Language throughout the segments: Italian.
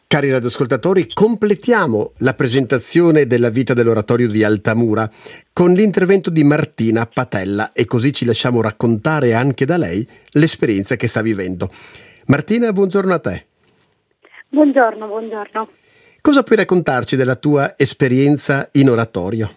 Cari radioascoltatori, completiamo la presentazione della vita dell'oratorio di Altamura con l'intervento di Martina Patella e così ci lasciamo raccontare anche da lei l'esperienza che sta vivendo. Martina, buongiorno a te. Buongiorno. Cosa puoi raccontarci della tua esperienza in oratorio?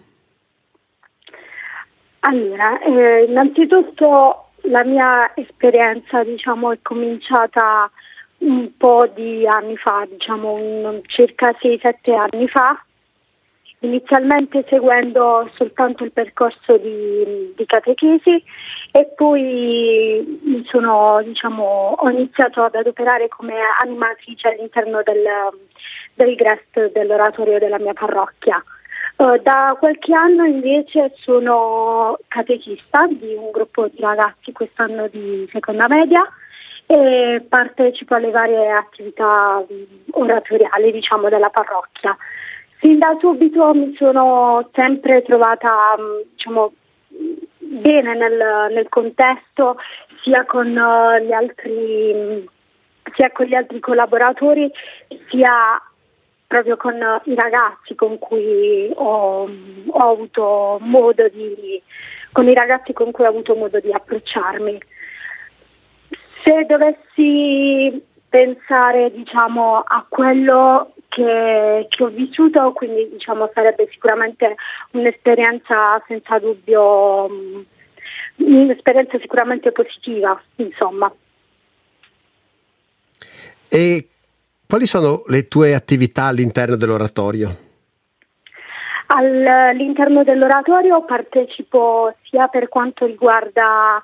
Allora, innanzitutto la mia esperienza, è cominciata un po' di anni fa, circa 6-7 anni fa, inizialmente seguendo soltanto il percorso di catechesi e poi ho iniziato ad adoperare come animatrice all'interno del GREST dell'oratorio della mia parrocchia. Da qualche anno invece sono catechista di un gruppo di ragazzi quest'anno di seconda media e partecipo alle varie attività oratoriali della parrocchia. Sin da subito mi sono sempre trovata bene nel contesto sia con gli altri collaboratori sia proprio con i ragazzi con cui ho avuto modo di approcciarmi. Se dovessi pensare a quello che ho vissuto, quindi sarebbe sicuramente un'esperienza senza dubbio, un'esperienza sicuramente positiva, insomma. E quali sono le tue attività all'interno dell'oratorio? All'interno dell'oratorio partecipo sia per quanto riguarda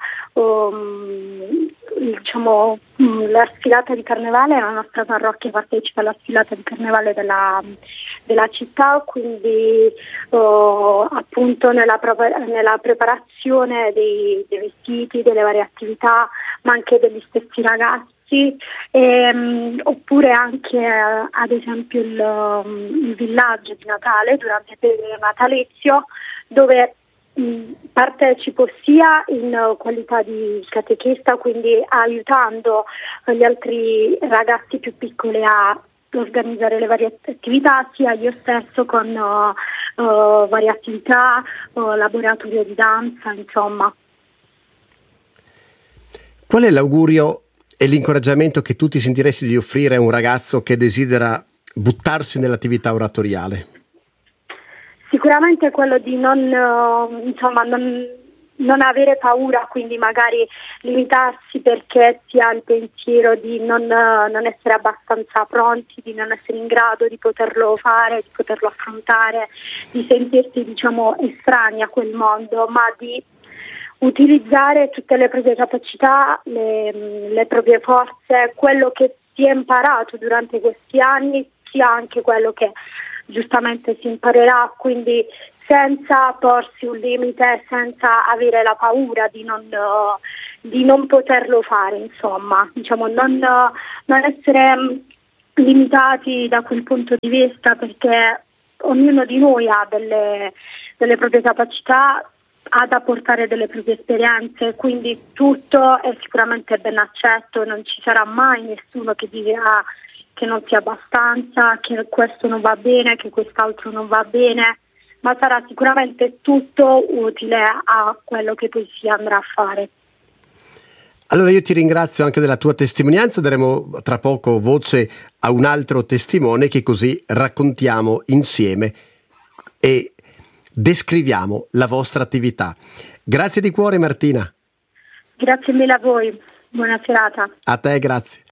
la sfilata di carnevale. La nostra parrocchia partecipa alla sfilata di carnevale della città, quindi appunto nella preparazione dei vestiti, delle varie attività, ma anche degli stessi ragazzi. Oppure anche ad esempio il villaggio di Natale durante il periodo natalizio, dove partecipo sia in qualità di catechista, quindi aiutando gli altri ragazzi più piccoli a organizzare le varie attività, sia io stesso con varie attività, laboratorio di danza, insomma. Qual è l'augurio e l'incoraggiamento che tu ti sentiresti di offrire a un ragazzo che desidera buttarsi nell'attività oratoriale? Sicuramente quello di non avere paura, quindi magari limitarsi perché si ha il pensiero di non essere abbastanza pronti, di non essere in grado di poterlo fare, di poterlo affrontare, di sentirsi estranei a quel mondo, ma di utilizzare tutte le proprie capacità, le proprie forze, quello che si è imparato durante questi anni, sia anche quello che giustamente si imparerà, quindi senza porsi un limite, senza avere la paura di non poterlo fare, insomma, non essere limitati da quel punto di vista, perché ognuno di noi ha delle proprie capacità, ha da portare delle proprie esperienze, quindi tutto è sicuramente ben accetto, non ci sarà mai nessuno che dirà che non sia abbastanza, che questo non va bene, che quest'altro non va bene, ma sarà sicuramente tutto utile a quello che poi si andrà a fare. Allora io ti ringrazio anche della tua testimonianza, daremo tra poco voce a un altro testimone che così raccontiamo insieme e descriviamo la vostra attività. Grazie di cuore Martina. Grazie mille a voi, buona serata. A te, grazie.